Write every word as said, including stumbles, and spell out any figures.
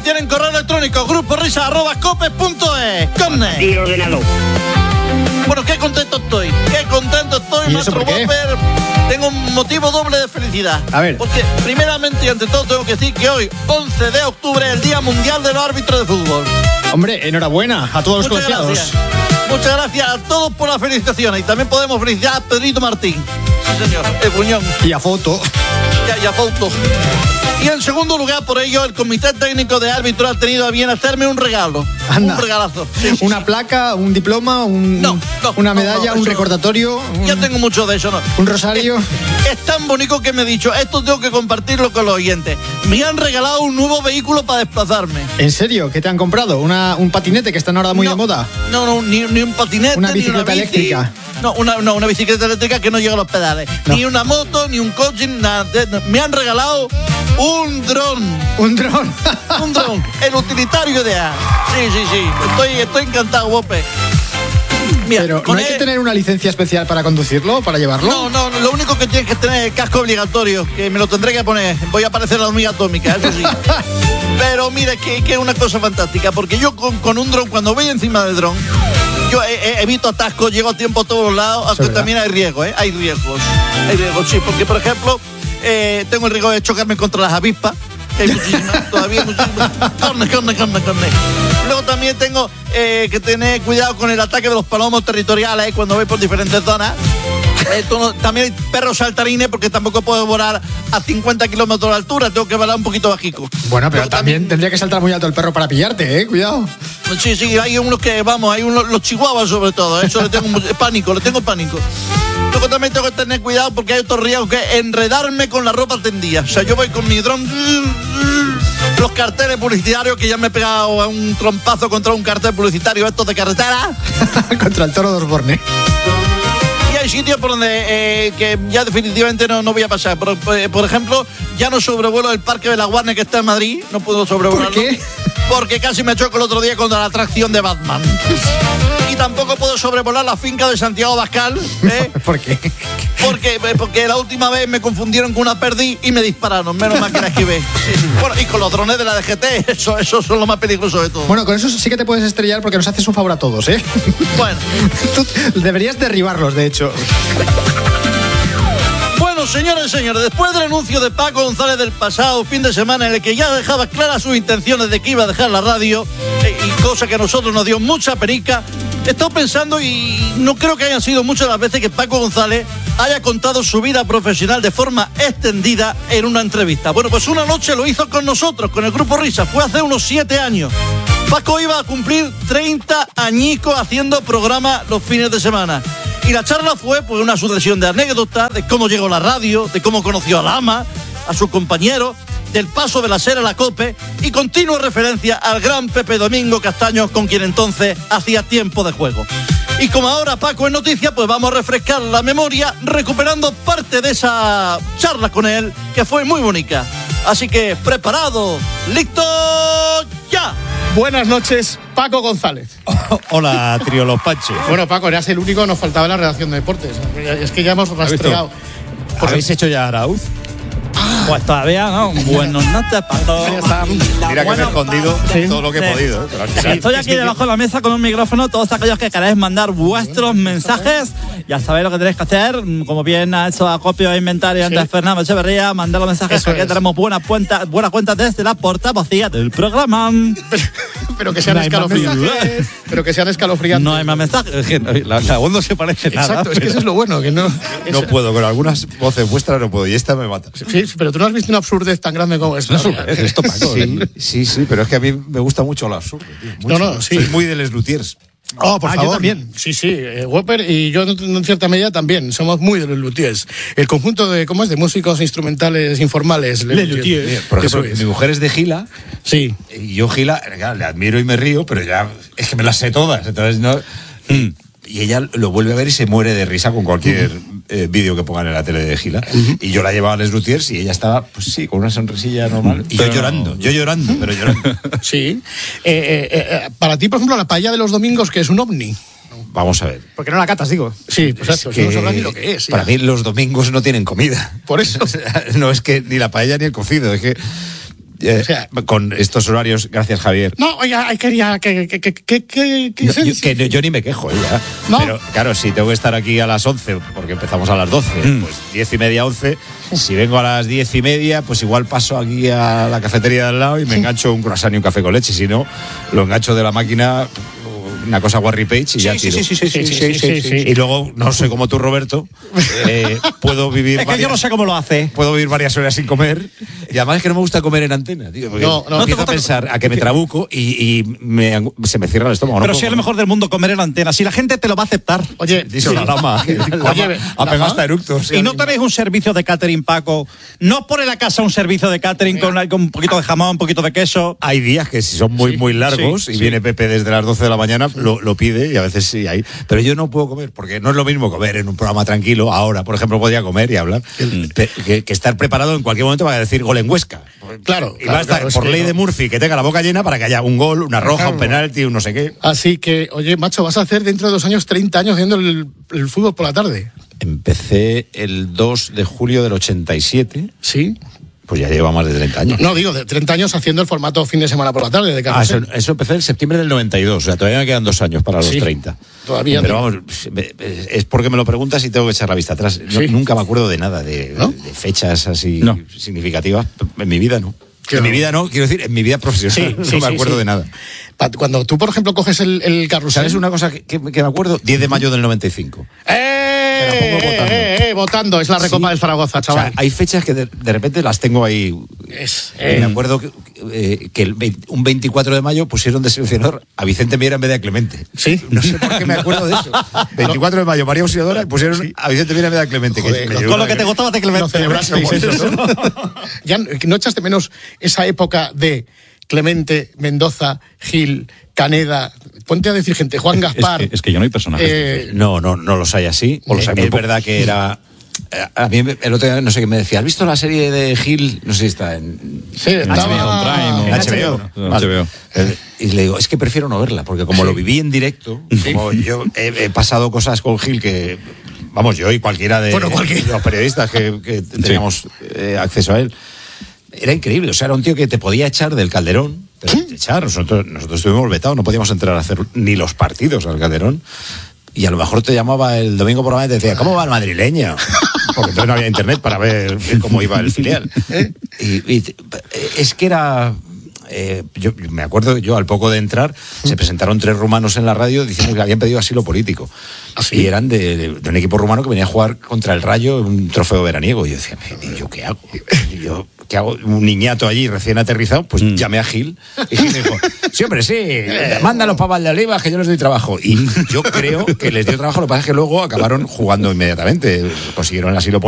tienen correo electrónico, gruporisa arroba cope punto es. Corne. Y ordenador. Bueno, qué contento estoy, qué contento estoy, maestro Whopper. Tengo un motivo doble de felicidad. A ver. Porque primeramente y ante todo tengo que decir que hoy, once de octubre, es el Día Mundial de los Árbitros de Fútbol. Hombre, enhorabuena a todos los Muchas colegiados. gracias. Muchas gracias a todos por las felicitaciones. Y también podemos felicitar a Pedrito Martín. Sí, señor, el puñón. Y a foto. Ya, ya, foto. Y en segundo lugar, por ello, el Comité Técnico de Árbitros ha tenido a bien hacerme un regalo. Anda. Un regalazo. Sí, sí, Una sí. placa, un diploma, un, No, no, una no, medalla, no, un eso- recordatorio, un, Ya tengo mucho de eso, ¿no? un rosario. Es tan bonito que me he dicho, esto tengo que compartirlo con los oyentes. Me han regalado un nuevo vehículo para desplazarme. ¿En serio? ¿Qué te han comprado? Una, ¿Un patinete que están ahora muy no, de moda? No, no, ni, ni un patinete, Una ni bicicleta bici. eléctrica. No una, no, una bicicleta eléctrica que no llega a los pedales. No. Ni una moto, ni un coche, nada. de- no. Me han regalado un dron. Un dron. Un dron. El utilitario ideal. Sí, sí, sí. Estoy, estoy encantado, Wope. Mira, Pero ¿no con hay que él- tener una licencia especial para conducirlo, para llevarlo? No, no, lo único que tienes que tener es el casco obligatorio, que me lo tendré que poner. Voy a parecer la hormiga atómica, eso sí. Pero mira, que, que es una cosa fantástica, porque yo con, con un dron, cuando voy encima del dron, yo eh, eh, evito atascos, llego a tiempo a todos los lados, aunque verdad. también hay riesgos, ¿eh? Hay riesgos. Hay riesgos, sí, porque por ejemplo, eh, tengo el riesgo de chocarme contra las avispas, que hay muchísimas, todavía muchísimas. Corne, corne, corne, corne. Luego también tengo eh, que tener cuidado con el ataque de los palomos territoriales eh, cuando voy por diferentes zonas. Eh, tú- también hay perros saltarines porque tampoco puedo volar a cincuenta kilómetros de altura, tengo que volar un poquito bajico. Bueno, pero Luego también tendría que saltar muy alto el perro para pillarte, ¿eh? Cuidado. Sí, sí, hay unos que, vamos, hay unos, los chihuahuas sobre todo, eso le tengo mucho- pánico, le tengo pánico. Luego también tengo que tener cuidado porque hay otro riesgo que es enredarme con la ropa tendida. O sea, yo voy con mi dron, los carteles publicitarios que ya me he pegado a un trompazo contra un cartel publicitario, estos de carretera. Contra el toro de Osborne. Y hay sitios por donde eh, que ya definitivamente no, no voy a pasar. Por, por- por ejemplo, ya no sobrevuelo el Parque de la Warner que está en Madrid, no puedo sobrevolarlo. ¿Por qué? Porque casi me choco el otro día contra la atracción de Batman. Y tampoco puedo sobrevolar la finca de Santiago Abascal, ¿eh? ¿Por qué? Porque, porque la última vez me confundieron con una perdiz y me dispararon. Menos mal que la esquivé. Sí, sí. Bueno, y con los drones de la D G T, eso, eso son lo más peligroso de todo. Bueno, con eso sí que te puedes estrellar porque nos haces un favor a todos, ¿eh? Bueno. Tú deberías derribarlos, de hecho. Bueno, señores y señores, después del anuncio de Paco González del pasado fin de semana en el que ya dejaba claras sus intenciones de que iba a dejar la radio, eh, y cosa que a nosotros nos dio mucha perica, he estado pensando y no creo que hayan sido muchas las veces que Paco González haya contado su vida profesional de forma extendida en una entrevista. Bueno, pues una noche lo hizo con nosotros, con el Grupo Risa, fue hace unos siete años. Paco iba a cumplir treinta añicos haciendo programa los fines de semana. Y la charla fue pues una sucesión de anécdotas, de cómo llegó a la radio, de cómo conoció a Lama, a sus compañeros, del paso de la SER a la COPE y continua referencia al gran Pepe Domingo Castaños, con quien entonces hacía tiempo de juego. Y como ahora Paco es noticia, pues vamos a refrescar la memoria recuperando parte de esa charla con él, que fue muy bonita. Así que, preparado, listo, ya. Buenas noches, Paco González. Hola, trío Los Panches. Bueno, Paco, eras el único, nos faltaba en la redacción de deportes. Es que ya hemos rastreado. ¿Habéis hecho ya Arauz? Pues todavía no. Buenos noches, Paco. Ya está. Mira que me he escondido Sí. todo lo que he Sí. podido. ¿eh? Pero al final- Estoy aquí debajo de la mesa con un micrófono. Todos aquellos que queráis mandar vuestros mensajes, ya sabéis lo que tenéis que hacer. Como bien ha hecho acopio e inventario antes Sí. Fernando Echeverría, mandar los mensajes. Eso Aquí es. tenemos buena cuenta, buena cuenta desde la portavocía del programa. Pero que sean No hay más escalofriantes. mensajes. Pero que sean escalofriantes. No hay más mensajes. Es que La, la voz no se parece nada. Exacto, es que eso es lo bueno, que no. No es- puedo, con algunas voces vuestras no puedo. Y esta me mata. Sí, pero tú no has visto una absurdez tan grande como esta. Es esto, Paco. Sí, sí, sí, pero es que a mí me gusta mucho lo absurdo. Tío, mucho. No, no, sí. Soy muy de Les Luthiers. Oh, por Ah, yo favor. también. Sí, sí, eh, Whopper y yo en en cierta medida también. Somos muy de los luthiers. El conjunto de, ¿cómo es? De músicos instrumentales informales. Les luthiers. Luthiers. Por ejemplo, Eso es. mi mujer es de Gila. Sí. Y yo Gila, claro, le admiro y me río, pero ya es que me las sé todas. Entonces no. Y ella lo vuelve a ver y se muere de risa con cualquier eh, vídeo que pongan en la tele de Gila. Y yo la llevaba a Les Luthiers y ella estaba, pues sí, con una sonrisilla normal. Y yo Pero- llorando, yo llorando, pero llorando. Sí. Eh, eh, eh, para ti, por ejemplo, la paella de los domingos, que es un ovni. Vamos a ver. Porque no la catas, digo. Sí, pues Es exacto, que no sabrás ni lo que es. para ya. mí los domingos no tienen comida. Por eso. O sea, no es que ni la paella ni el cocido, es que Eh, O sea- con estos horarios, gracias Javier. No, oiga, ay, quería que... que, que, que, que, que- Yo, yo- que no- yo ni me quejo, ¿eh? ya. No. Pero claro, si tengo que estar aquí a las once, porque empezamos a las doce, pues diez y media, once. Si vengo a las diez y media, pues igual paso aquí a la cafetería de al lado y me engancho un croissant y un café con leche. Si no, lo engancho de la máquina, una cosa Warry Page y ya tiro. sí, sí, sí, sí, sí, sí. Y luego, no sé como tú, Roberto, eh, puedo vivir. Es que yo no sé cómo lo hace. Puedo vivir varias horas sin comer. Y además es que no me gusta comer en antena, tío. Porque No, no. empiezo No te a pensar a que me trabuco y, y me, se me cierra el estómago. no Pero puedo si es lo comer. mejor del mundo comer en antena. Si la gente te lo va a aceptar. Oye, Dice sí. la lama. La lama Oye, ha pegado ¿lama? hasta eructos. Y no tenéis un servicio de catering, Paco. No os pone la casa un servicio de catering con, con un poquito de jamón, un poquito de queso. Hay días que si son muy, muy largos sí, y sí. viene Pepe desde las doce de la mañana, lo, lo pide y a veces sí hay. Pero yo no puedo comer porque no es lo mismo comer en un programa tranquilo. Ahora, por ejemplo, podía comer y hablar. pe- Que, que estar preparado en cualquier momento para decir gol en Huesca. Claro, Y va a claro, estar claro, es por que ley no. de Murphy que tenga la boca llena para que haya un gol, una roja, Claro. un penalti, un no sé qué. Así que, oye, macho, vas a hacer dentro de dos años treinta años viendo el, el fútbol por la tarde. Empecé el dos de julio del ochenta y siete, Sí. pues ya lleva más de treinta años. No, digo, de treinta años haciendo el formato fin de semana por la tarde de Ah, Carrusel. eso, eso empecé en septiembre del noventa y dos, o sea, todavía me quedan dos años para los Sí, treinta. todavía Pero no. vamos, me- es porque me lo preguntas y tengo que echar la vista atrás. No- Sí. Nunca me acuerdo de nada, de, ¿No? de fechas así No. significativas. En mi vida no. Qué en mi no. vida no, quiero decir, en mi vida profesional Sí, no sí, me sí, acuerdo sí. de nada. Pa- Cuando tú, por ejemplo, coges el, el Carrusel... ¿Sabes una cosa que, que- que me acuerdo? diez de mayo del noventa y cinco. ¡Eh! Te la pongo votando. eh, eh, votando. Es la Recopa Sí. del Zaragoza, O sea, chaval. hay fechas que de, de repente las tengo ahí. Es, Eh, eh, me acuerdo que, eh, que el veinte un veinticuatro de mayo pusieron de seleccionador a Vicente Miera en vez de a Clemente. Sí. No sé por qué me acuerdo de eso. veinticuatro de mayo, María Auxiliadora, y pusieron a Vicente Miera en vez de a Clemente. Joder, que me con llevó Con lo una- que te gustaba de lo Clemente. celebrasteis eso, ¿no? Ya no- ¿no echas de menos esa época de Clemente, Mendoza, Gil, Caneda? Ponte a decir gente, Juan Gaspar. Es que, es que yo no hay personajes. eh, No, no, no los hay así. O los hay muy es pocos. verdad que era. eh, A mí me- el otro día no sé qué me decía. ¿Has visto la serie de Gil? No sé si está en. sí, estaba- H B O Prime o- En en H B O. H B O. Vale. H B O. Eh, Y le digo, es que prefiero no verla, porque como lo viví en directo, como yo he, he pasado cosas con Gil que, vamos, yo y cualquiera de, Bueno, cualquiera. de los periodistas que, que teníamos eh, acceso a él, era increíble. O sea, era un tío que te podía echar del Calderón, pero te echar. Nosotros, nosotros estuvimos vetados, no podíamos entrar a hacer ni los partidos al Calderón. Y a lo mejor te llamaba el domingo por la mañana y te decía, ¿cómo va el madrileño? Porque entonces no había internet para ver cómo iba el filial. Y, y te- es que era... eh, yo yo me acuerdo, yo al poco de entrar, se presentaron tres rumanos en la radio diciendo que habían pedido asilo político. ¿Ah, sí? Y eran de, de- de un equipo rumano que venía a jugar contra el Rayo en un trofeo veraniego. Y yo decía, ¿y yo qué hago? Y yo, ¿qué hago? Un niñato allí recién aterrizado, pues llamé a Gil. Y Gil me dijo, sí, hombre, sí, mándalos para Valdeolivas que yo les doy trabajo. Y yo creo que les dio trabajo, lo que pasa es que luego acabaron jugando inmediatamente. Consiguieron el asilo político.